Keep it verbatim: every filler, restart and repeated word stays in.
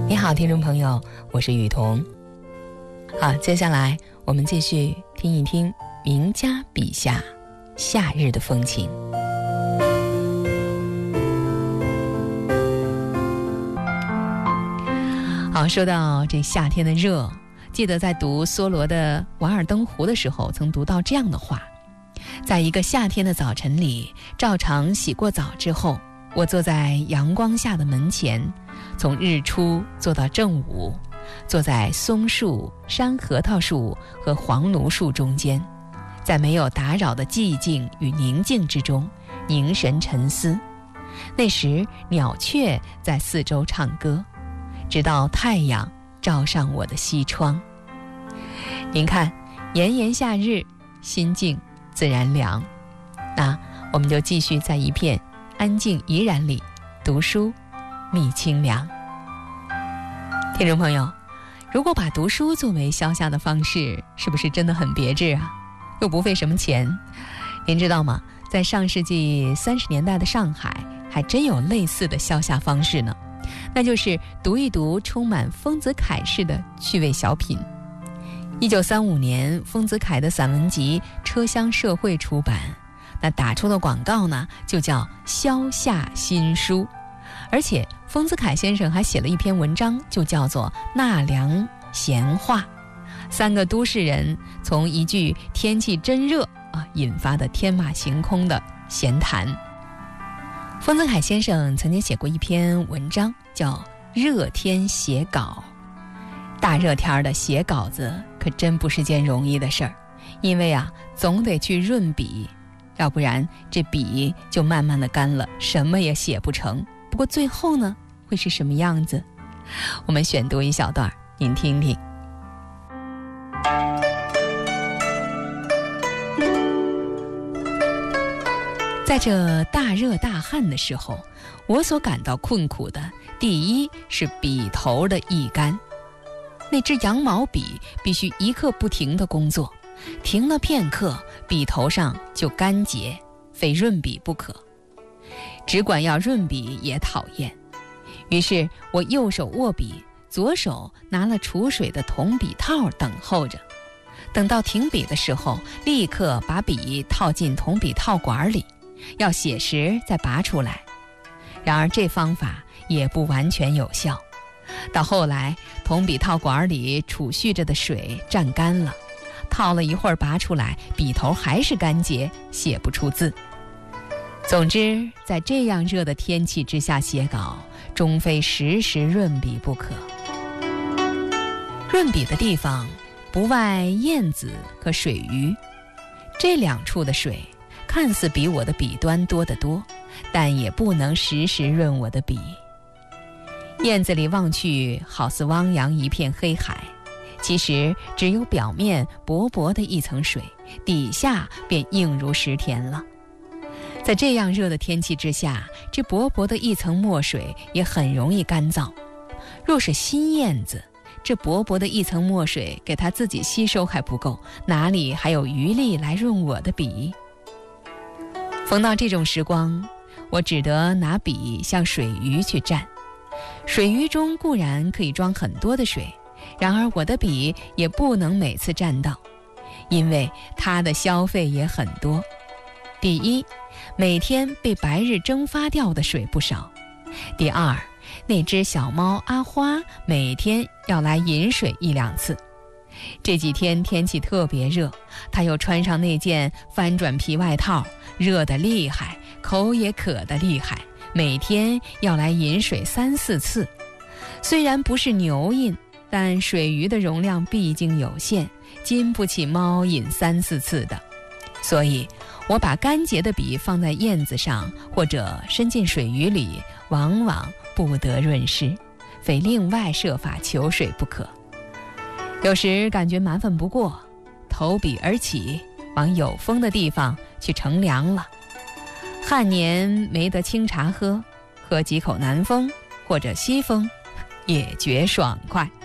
你好，听众朋友，我是雨桐。好，接下来我们继续听一听名家笔下夏日的风情。好，说到这夏天的热，记得在读梭罗的《瓦尔登湖》的时候，曾读到这样的话：在一个夏天的早晨里，照常洗过澡之后，我坐在阳光下的门前，从日出坐到正午，坐在松树、山核桃树和黄芦树中间，在没有打扰的寂静与宁静之中凝神沉思。那时鸟雀在四周唱歌，直到太阳照上我的西窗。您看，炎炎夏日，心静自然凉。那我们就继续在一片安静怡然里读书，觅清凉。听众朋友，如果把读书作为消夏的方式，是不是真的很别致啊？又不费什么钱。您知道吗？在上世纪三十年代的上海，还真有类似的消夏方式呢。那就是读一读充满丰子恺式的趣味小品。一九三五年，丰子恺的散文集《车厢社会》出版，那打出的广告呢，就叫消夏新书。而且丰子恺先生还写了一篇文章，就叫做《纳凉闲话》。三个都市人从一句天气真热啊引发的天马行空的闲谈。丰子恺先生曾经写过一篇文章，叫《热天写稿》。大热天的写稿子可真不是件容易的事儿，因为啊，总得去润笔，要不然这笔就慢慢的干了，什么也写不成。不过最后呢，会是什么样子？我们选读一小段，您听听。在这大热大旱的时候，我所感到困苦的，第一是笔头的一干。那支羊毛笔必须一刻不停地工作，停了片刻，笔头上就干结，非润笔不可。只管要润笔也讨厌，于是我右手握笔，左手拿了储水的铜笔套等候着。等到停笔的时候，立刻把笔套进铜笔套管里，要写时再拔出来。然而这方法也不完全有效，到后来铜笔套管里储蓄着的水蘸干了，套了一会儿拔出来，笔头还是干结，写不出字。总之，在这样热的天气之下写稿，终非时时润笔不可。润笔的地方不外燕子和水鱼，这两处的水看似比我的笔端多得多，但也不能时时润我的笔。燕子里望去，好似汪洋一片黑海，其实只有表面薄薄的一层水，底下便硬如石田了。在这样热的天气之下，这薄薄的一层墨水也很容易干燥。若是新燕子，这薄薄的一层墨水给它自己吸收还不够，哪里还有余力来润我的笔？逢到这种时光，我只得拿笔向水鱼去蘸。水鱼中固然可以装很多的水，然而我的笔也不能每次蘸到，因为它的消费也很多。第一，每天被白日蒸发掉的水不少；第二，那只小猫阿花每天要来饮水一两次。这几天天气特别热，它又穿上那件翻转皮外套，热得厉害，口也渴得厉害，每天要来饮水三四次。虽然不是牛饮，但水鱼的容量毕竟有限，经不起猫饮三四次的。所以我把干结的笔放在燕子上，或者伸进水鱼里，往往不得润湿，非另外设法求水不可。有时感觉麻烦不过，投笔而起，往有风的地方去乘凉了。旱年没得清茶喝，喝几口南风或者西风，也觉爽快。